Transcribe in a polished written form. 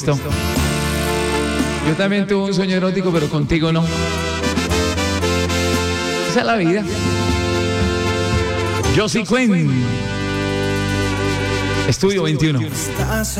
Jesucristo. Yo también tuve un sueño erótico, pero contigo no. Esa es la vida. Josie Quinn, Estudio 21.